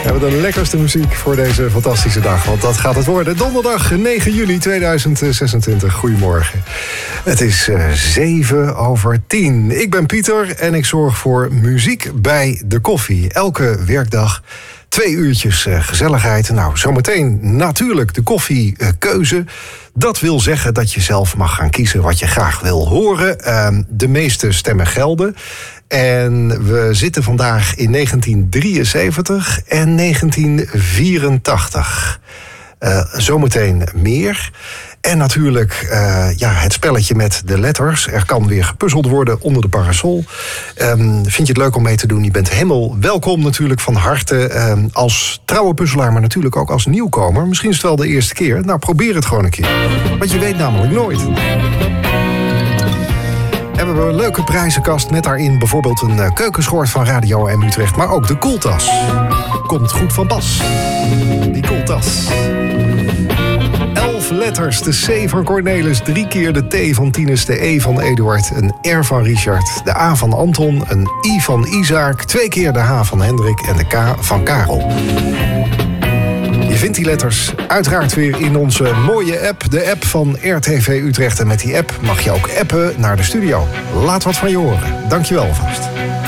Hebben we de lekkerste muziek voor deze fantastische dag. Want dat gaat het worden. Donderdag 9 juli 2026. Goedemorgen. Het is 7:10. Ik ben Pieter en ik zorg voor muziek bij de koffie. Elke werkdag 2 uurtjes gezelligheid. Nou, zometeen natuurlijk de koffiekeuze. Dat wil zeggen dat je zelf mag gaan kiezen wat je graag wil horen. De meeste stemmen gelden. En we zitten vandaag in 1973 en 1984. Zometeen meer. En natuurlijk het spelletje met de letters. Er kan weer gepuzzeld worden onder de parasol. Vind je het leuk om mee te doen? Je bent helemaal welkom natuurlijk van harte. Als trouwe puzzelaar, maar natuurlijk ook als nieuwkomer. Misschien is het wel de eerste keer. Nou, probeer het gewoon een keer. Want je weet namelijk nooit. Hebben we een leuke prijzenkast met daarin bijvoorbeeld een keukenschort van Radio M Utrecht. Maar ook de koeltas. Komt goed van pas. Die koeltas. 11 letters, de C van Cornelis, 3 keer de T van Tinus, de E van Eduard, een R van Richard, de A van Anton, een I van Isaac, 2 keer de H van Hendrik en de K van Karel. Je vindt die letters uiteraard weer in onze mooie app, de app van RTV Utrecht. En met die app mag je ook appen naar de studio. Laat wat van je horen. Dankjewel alvast.